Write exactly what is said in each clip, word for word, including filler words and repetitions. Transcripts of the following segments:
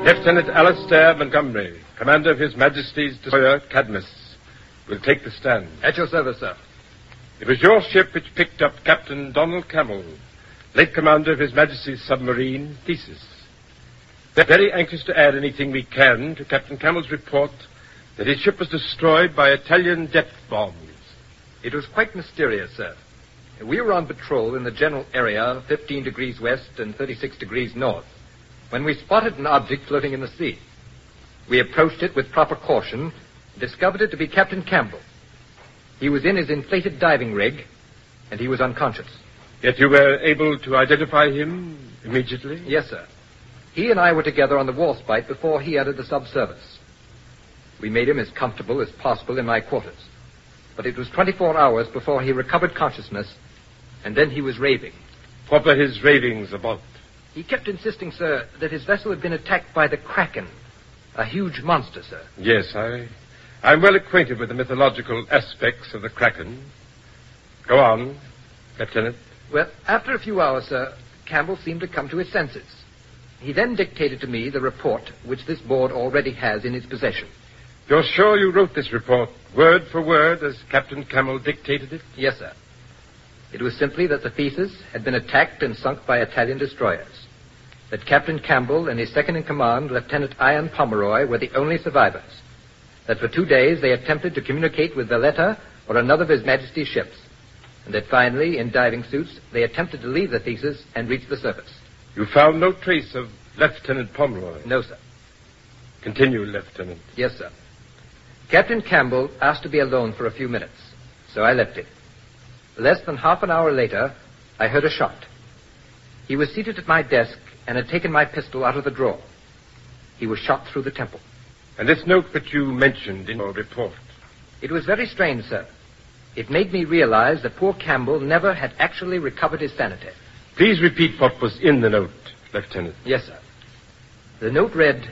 Lieutenant Alastair Montgomery, commander of His Majesty's destroyer Cadmus, will take the stand. At your service, sir. It was your ship which picked up Captain Donald Campbell, late commander of His Majesty's submarine Theseus. We're very anxious to add anything we can to Captain Campbell's report that his ship was destroyed by Italian depth bombs. It was quite mysterious, sir. We were on patrol in the general area, fifteen degrees west and thirty-six degrees north, when we spotted an object floating in the sea. We approached it with proper caution and discovered it to be Captain Campbell. He was in his inflated diving rig, and he was unconscious. Yet you were able to identify him immediately? Yes, sir. He and I were together on the Warspite before he entered the subservice. We made him as comfortable as possible in my quarters. But it was twenty-four hours before he recovered consciousness, and then he was raving. What were his ravings about? He kept insisting, sir, that his vessel had been attacked by the Kraken, a huge monster, sir. Yes, I, I'm well acquainted with the mythological aspects of the Kraken. Go on, Lieutenant. Well, after a few hours, sir, Campbell seemed to come to his senses. He then dictated to me the report which this board already has in its possession. You're sure you wrote this report word for word as Captain Campbell dictated it? Yes, sir. It was simply that the Theseus had been attacked and sunk by Italian destroyers. That Captain Campbell and his second-in-command, Lieutenant Ian Pomeroy, were the only survivors. That for two days they attempted to communicate with Valletta or another of His Majesty's ships. And that finally, in diving suits, they attempted to leave the Theseus and reach the surface. You found no trace of Lieutenant Pomeroy? No, sir. Continue, Lieutenant. Yes, sir. Captain Campbell asked to be alone for a few minutes, so I left him. Less than half an hour later, I heard a shot. He was seated at my desk and had taken my pistol out of the drawer. He was shot through the temple. And this note that you mentioned in your report? It was very strange, sir. It made me realize that poor Campbell never had actually recovered his sanity. Please repeat what was in the note, Lieutenant. Yes, sir. The note read,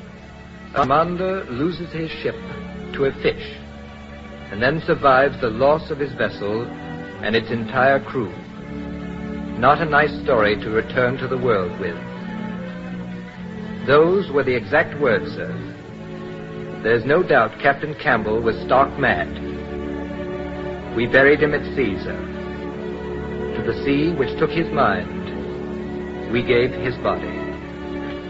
"A commander loses his ship to a fish, and then survives the loss of his vessel and its entire crew. Not a nice story to return to the world with." Those were the exact words, sir. There's no doubt Captain Campbell was stark mad. We buried him at sea, sir. To the sea which took his mind, we gave his body.